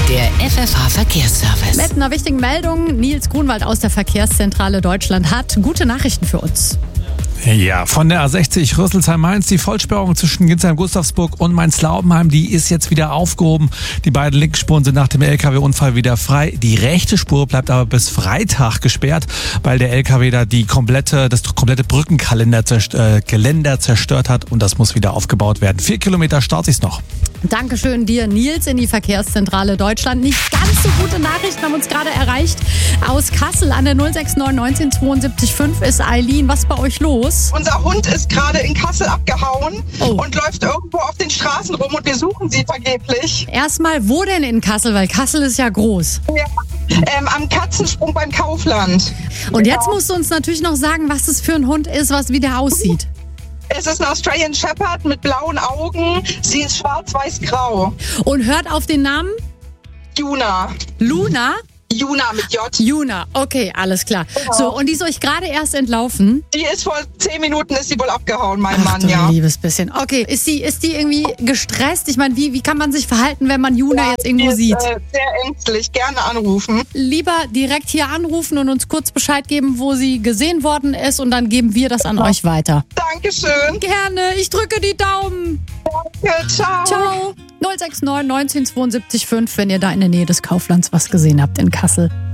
Der FFH-Verkehrsservice. Mit einer wichtigen Meldung. Nils Grunwald aus der Verkehrszentrale Deutschland hat gute Nachrichten für uns. Ja, von der A60 Rüsselsheim-Mainz, die Vollsperrung zwischen Ginsheim-Gustavsburg und Mainz-Laubenheim, die ist jetzt wieder aufgehoben. Die beiden Linkspuren sind nach dem LKW-Unfall wieder frei. Die rechte Spur bleibt aber bis Freitag gesperrt, weil der LKW da das komplette Brückengeländer zerstört hat und das muss wieder aufgebaut werden. 4 Kilometer staut sich's noch. Dankeschön dir, Nils, in die Verkehrszentrale Deutschland. Nicht ganz so gute Nachrichten haben uns gerade erreicht. Aus Kassel an der 069 19 72 5 ist Eileen. Was ist bei euch los? Unser Hund ist gerade in Kassel abgehauen und läuft irgendwo auf den Straßen rum und wir suchen sie vergeblich. Erstmal, wo denn in Kassel? Weil Kassel ist ja groß. Ja, am Katzensprung beim Kaufland. Und jetzt musst du uns natürlich noch sagen, was es für ein Hund ist, wie der aussieht. Es ist ein Australian Shepherd mit blauen Augen. Sie ist schwarz-weiß-grau. Und hört auf den Namen? Juna. Luna? Juna mit J. Juna, okay, alles klar. Genau. So, und die ist euch gerade erst entlaufen? Die ist vor 10 Minuten ist sie wohl abgehauen, mein Ach, Mann, du ja. liebes bisschen. Okay, ist die irgendwie gestresst? Ich meine, wie kann man sich verhalten, wenn man Juna jetzt irgendwo die sieht? ist, sehr ängstlich, gerne anrufen. Lieber direkt hier anrufen und uns kurz Bescheid geben, wo sie gesehen worden ist und dann geben wir das an euch weiter. Dankeschön. Gerne, ich drücke die Daumen. Danke, ciao. Ciao. 069 19 72 5, wenn ihr da in der Nähe des Kauflands was gesehen habt in Kassel.